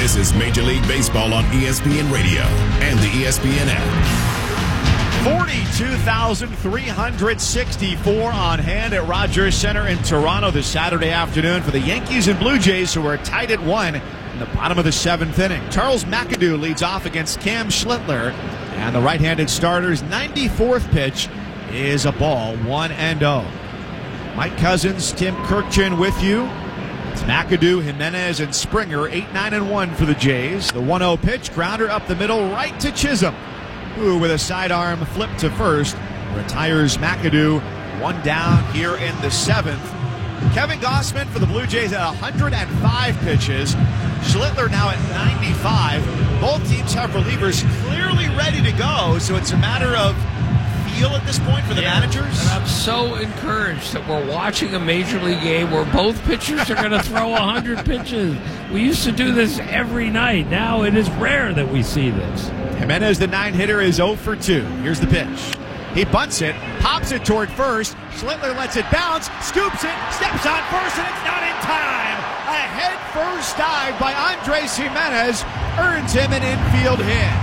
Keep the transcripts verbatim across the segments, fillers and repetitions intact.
This is Major League Baseball on E S P N Radio and the E S P N app. forty-two thousand three hundred sixty-four on hand at Rogers Center in Toronto this Saturday afternoon for the Yankees and Blue Jays, who are tied at one in the bottom of the seventh inning. Charles McAdoo leads off against Cam Schlittler, and the right-handed starter's ninety-fourth pitch is a ball, one and oh. Mike Cousins, Tim Kirkchin with you. It's McAdoo, Jimenez, and Springer, eight nine and one for the Jays. The one oh pitch, grounder up the middle, right to Chisholm, who with a sidearm flip to first retires McAdoo. One down here in the seventh. Kevin Gausman for the Blue Jays at one hundred five pitches. Schlittler now at ninety-five. Both teams have relievers clearly ready to go, so it's a matter of feel at this point for the yeah, managers. And I'm so encouraged that we're watching a major league game where both pitchers are going to throw one hundred pitches. We used to do this every night. Now it is rare that we see this. Jimenez, the nine-hitter, is oh for two. Here's the pitch. He bunts it, pops it toward first. Schlittler lets it bounce, scoops it, steps on first, and it's not in time. A head-first dive by Andres Jimenez earns him an infield hit.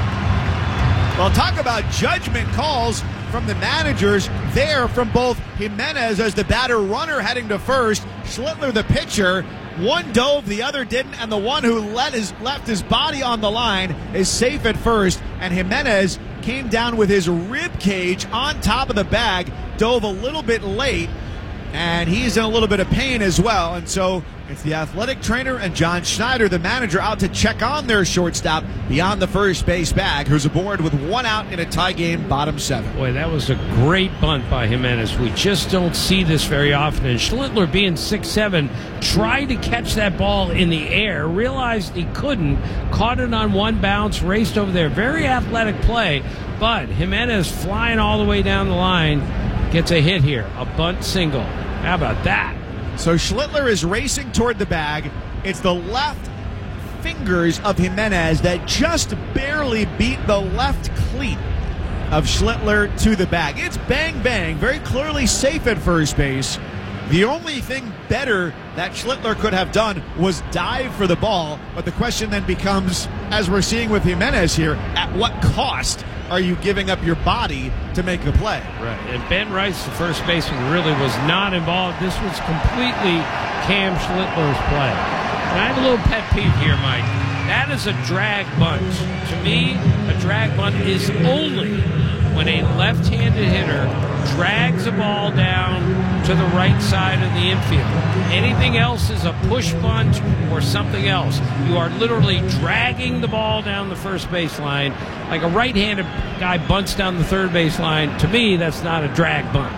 Well, talk about judgment calls from the managers there from both Jimenez as the batter runner heading to first, Schlittler the pitcher. One dove, the other didn't, and the one who let his, left his body on the line is safe at first, and Jimenez came down with his rib cage on top of the bag, dove a little bit late, and he's in a little bit of pain as well. And so it's the athletic trainer and John Schneider, the manager, out to check on their shortstop beyond the first base bag, who's aboard with one out in a tie game, bottom seven. Boy, that was a great bunt by Jimenez. We just don't see this very often. And Schlittler, being six seven, tried to catch that ball in the air, realized he couldn't, caught it on one bounce, raced over there. Very athletic play, but Jimenez flying all the way down the line gets a hit here, a bunt single. How about that? So Schlittler is racing toward the bag. It's the left fingers of Jimenez that just barely beat the left cleat of Schlittler to the bag. It's bang, bang, very clearly safe at first base. The only thing better that Schlittler could have done was dive for the ball, but the question then becomes, as we're seeing with Jimenez here, at what cost are you giving up your body to make the play? Right, and Ben Rice, the first baseman, really was not involved. This was completely Cam Schlittler's play. And I have a little pet peeve here, Mike. That is a drag bunt. To me, a drag bunt is only when a left-handed hitter drags a ball down to the right side of the infield. Anything else is a push bunt or something else. You are literally dragging the ball down the first baseline like a right-handed guy bunts down the third baseline. To me, that's not a drag bunt.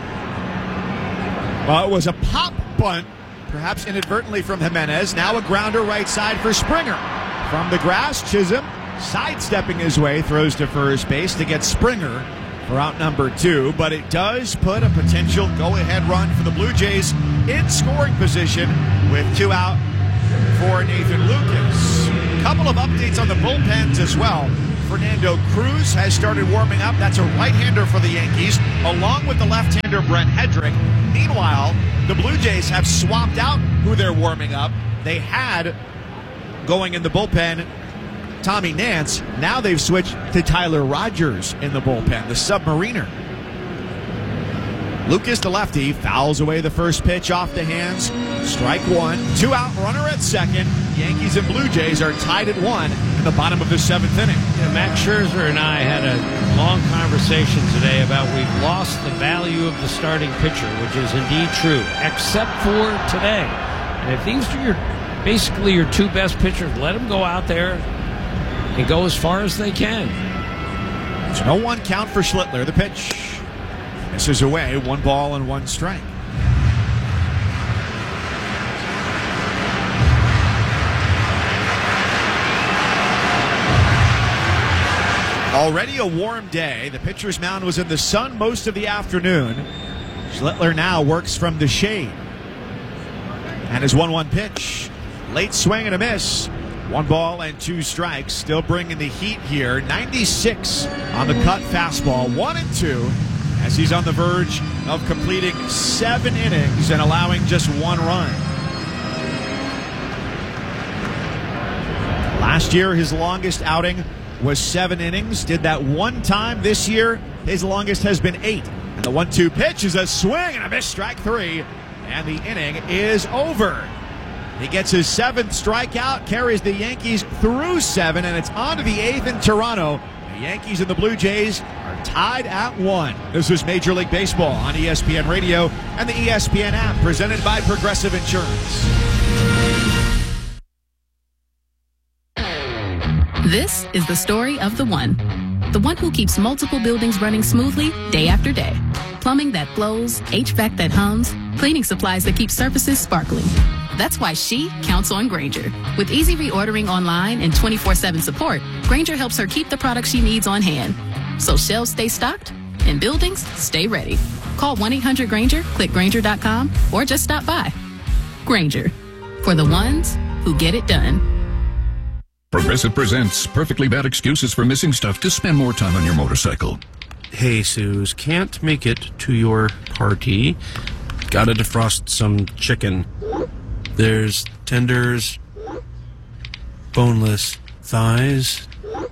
Well, it was a pop bunt, perhaps inadvertently from Jimenez. Now a grounder right side for Springer. From the grass, Chisholm sidestepping his way, throws to first base to get Springer for out number two, but it does put a potential go-ahead run for the Blue Jays in scoring position with two out for Nathan Lucas. A couple of updates on the bullpens as well. Fernando Cruz has started warming up. That's a right-hander for the Yankees, along with the left-hander Brent Hedrick. Meanwhile, the Blue Jays have swapped out who they're warming up. They had going in the bullpen Tommy Nance. Now they've switched to Tyler Rogers in the bullpen, the submariner. Lucas, the lefty, fouls away the first pitch off the hands. Strike one. Two out, runner at second. Yankees and Blue Jays are tied at one in the bottom of the seventh inning. Yeah, Max Scherzer and I had a long conversation today about we've lost the value of the starting pitcher, which is indeed true, except for today. And if these are your basically your two best pitchers, let them go out there and go as far as they can. There's no one count for Schlittler. The pitch misses away. One ball and one strike. Already a warm day. The pitcher's mound was in the sun most of the afternoon. Schlittler now works from the shade. And his one one pitch. Late swing and a miss. One ball and two strikes. Still bringing the heat here. ninety-six on the cut fastball. One and two as he's on the verge of completing seven innings and allowing just one run. Last year, his longest outing was seven innings. Did that one time this year. His longest has been eight. And the one two pitch is a swing and a miss, strike three. And the inning is over. He gets his seventh strikeout, carries the Yankees through seven, and it's on to the eighth in Toronto. The Yankees and the Blue Jays are tied at one. This is Major League Baseball on E S P N Radio and the E S P N app, presented by Progressive Insurance. This is the story of the one. The one who keeps multiple buildings running smoothly day after day. Plumbing that flows, H V A C that hums, cleaning supplies that keep surfaces sparkling. That's why she counts on Grainger. With easy reordering online and twenty-four seven support, Grainger helps her keep the products she needs on hand. So shelves stay stocked and buildings stay ready. Call one eight hundred Grainger, click Grainger dot com, or just stop by. Grainger, for the ones who get it done. Progressive presents Perfectly Bad Excuses for Missing Stuff to Spend More Time on Your Motorcycle. Hey, Suze, can't make it to your party. Gotta defrost some chicken. There's tenders, boneless thighs.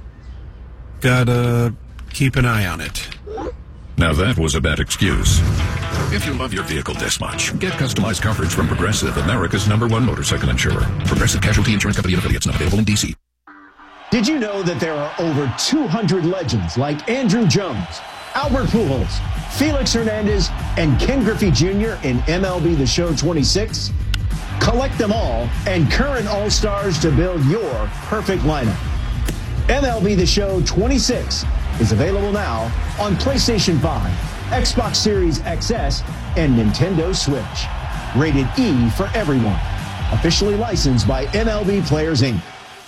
Gotta keep an eye on it. Now that was a bad excuse. If you love your vehicle this much, get customized coverage from Progressive, America's number one motorcycle insurer. Progressive Casualty Insurance Company and affiliates, not available in D C. Did you know that there are over two hundred legends like Andrew Jones, Albert Pujols, Felix Hernandez, and Ken Griffey Junior in M L B The Show twenty-six? Collect them all and current All-Stars to build your perfect lineup. M L B The Show twenty-six is available now on PlayStation five, Xbox Series X S, and Nintendo Switch. Rated E for everyone. Officially licensed by M L B Players, Incorporated.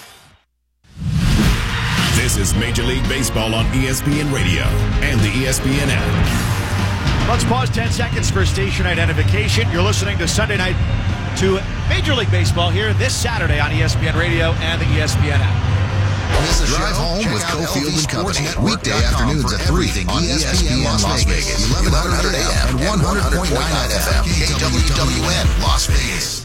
This is Major League Baseball on E S P N Radio and the E S P N app. Let's pause ten seconds for station identification. You're listening to Sunday Night to Major League Baseball here this Saturday on E S P N Radio and the E S P N app. This is Drive Home with Cofield and Company. Weekday afternoons at three on E S P N Las Vegas, eleven hundred A M and one hundred point nine F M, K W W N Las Vegas.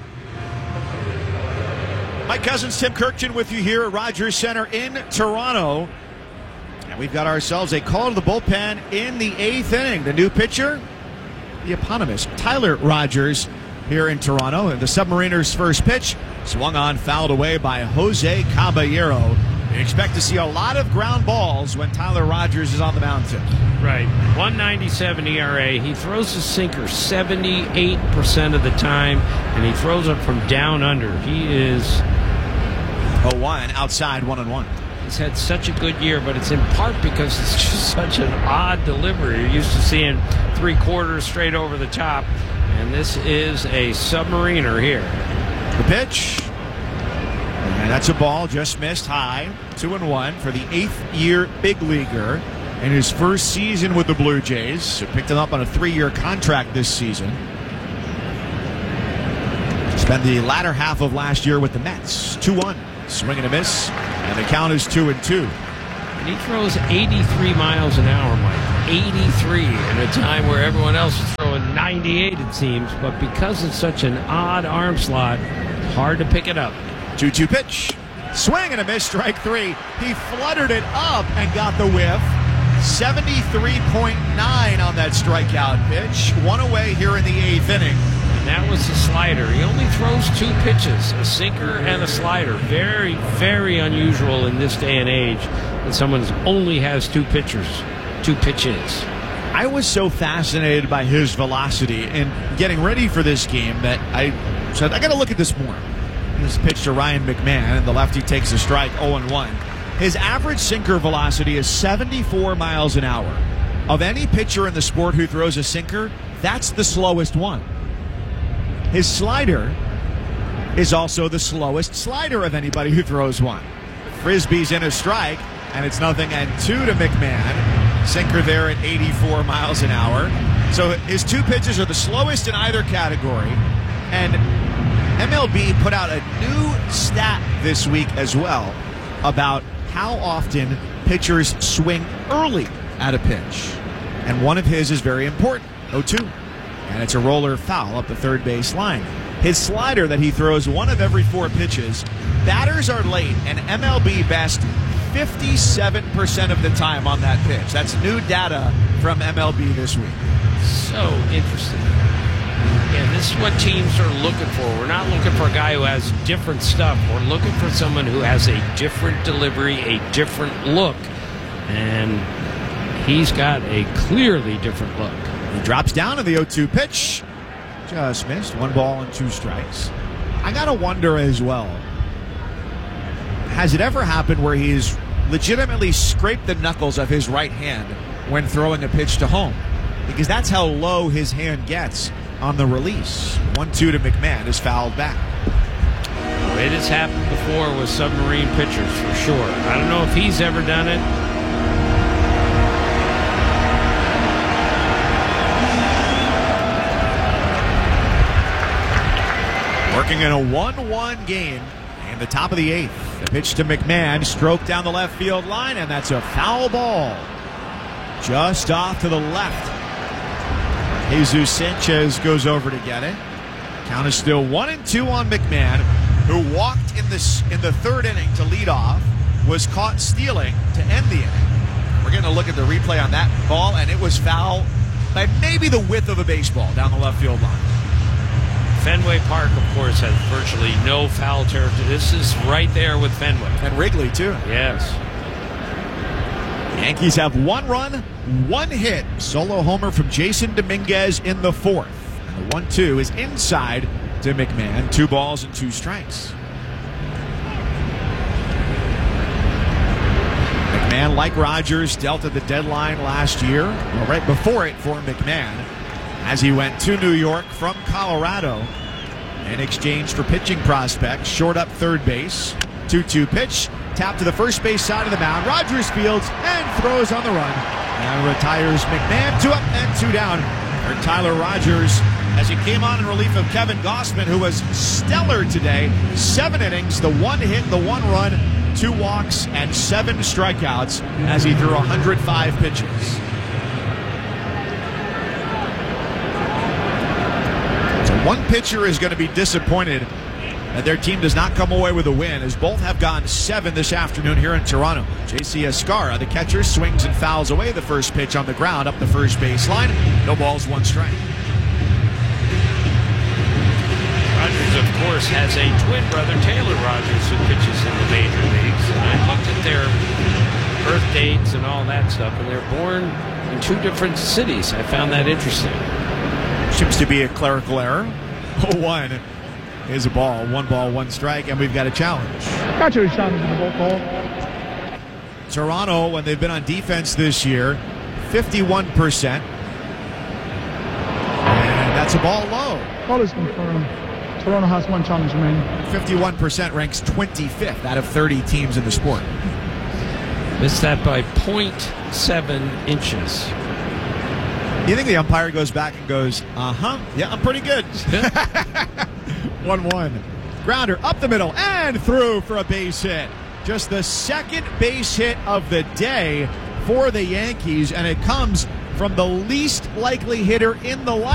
Mike Cousins, Tim Kirkjian with you here at Rogers Center in Toronto. And we've got ourselves a call to the bullpen in the eighth inning. The new pitcher, the eponymous Tyler Rogers here in Toronto. And the Submariners' first pitch swung on, fouled away by Jose Caballero. You expect to see a lot of ground balls when Tyler Rogers is on the mound too. Right. one ninety-seven E R A. He throws the sinker seventy-eight percent of the time, and he throws it from down under. He is oh one, outside one and one. He's had such a good year, but it's in part because it's just such an odd delivery. You're used to seeing three quarters straight over the top, and this is a Submariner here. The pitch. And that's a ball just missed high. Two and one for the eighth year big leaguer in his first season with the Blue Jays. So picked him up on a three-year contract this season. Spent the latter half of last year with the Mets. two one. Swing and a miss. And the count is two and two. And he throws eighty-three miles an hour, Mike. eighty-three in a time where everyone else is throwing ninety-eight, it seems. But because it's such an odd arm slot, hard to pick it up. two two pitch. Swing and a miss, strike three. He fluttered it up and got the whiff. seventy-three point nine on that strikeout pitch. One away here in the eighth inning. And that was the slider. He only throws two pitches, a sinker and a slider. Very, very unusual in this day and age that someone only has two pitchers, two pitches. I was so fascinated by his velocity and getting ready for this game that I said, I got to look at this more. This pitch to Ryan McMahon, and the lefty takes a strike, oh and one. His average sinker velocity is seventy-four miles an hour. Of any pitcher in the sport who throws a sinker, that's the slowest one. His slider is also the slowest slider of anybody who throws one. Frisbee's in a strike, and it's nothing and two to McMahon. Sinker there at eighty-four miles an hour. So his two pitches are the slowest in either category. And M L B put out a new stat this week as well about how often pitchers swing early at a pitch. And one of his is very important, oh two. And it's a roller foul up the third base line. His slider that he throws one of every four pitches. Batters are late, and M L B best fifty-seven percent of the time on that pitch. That's new data from M L B this week. So interesting. Yeah, this is what teams are looking for. We're not looking for a guy who has different stuff. We're looking for someone who has a different delivery, a different look. And he's got a clearly different look. He drops down to the oh two pitch. Just missed. One ball and two strikes. I got to wonder as well, has it ever happened where he's legitimately scraped the knuckles of his right hand when throwing a pitch to home? Because that's how low his hand gets on the release. one two to McMahon is fouled back. It has happened before with submarine pitchers, for sure. I don't know if he's ever done it. Working in a one one game in the top of the eighth. The pitch to McMahon, stroke down the left field line, and that's a foul ball. Just off to the left. Jesus Sanchez goes over to get it. Count is still one and two on McMahon, who walked in this in the third inning to lead off, was caught stealing to end the inning. We're getting a look at the replay on that ball, and it was foul by maybe the width of a baseball down the left field line. Fenway Park, of course, has virtually no foul territory. This is right there with Fenway. And Wrigley, too. Yes. Yankees have one run, one hit. Solo homer from Jason Dominguez in the fourth. And the one two is inside to McMahon. Two balls and two strikes. McMahon, like Rogers, dealt at the deadline last year. Well, right before it for McMahon, as he went to New York from Colorado in exchange for pitching prospects. Short up third base. two two pitch. Tap to the first base side of the mound. Rogers fields and throws on the run. And retires McMahon. Two up and two down for Tyler Rogers as he came on in relief of Kevin Gausman, who was stellar today. Seven innings, the one hit, the one run, two walks, and seven strikeouts as he threw one hundred five pitches. One pitcher is going to be disappointed that their team does not come away with a win, as both have gone seven this afternoon here in Toronto. J C Escara, the catcher, swings and fouls away the first pitch on the ground up the first baseline. No balls, one strike. Rogers, of course, has a twin brother, Taylor Rogers, who pitches in the major leagues. And I looked at their birth dates and all that stuff, and they're born in two different cities. I found that interesting. Seems to be a clerical error. oh one is a ball. One ball, one strike, and we've got a challenge. Got your challenge in the ball call. Toronto, when they've been on defense this year, fifty-one percent. And that's a ball low. Ball is confirmed. Toronto has one challenge remaining. fifty-one percent ranks twenty-fifth out of thirty teams in the sport. Missed that by point seven inches. You think the umpire goes back and goes, uh-huh, yeah, I'm pretty good. one one. Grounder up the middle and through for a base hit. Just the second base hit of the day for the Yankees, and it comes from the least likely hitter in the lineup.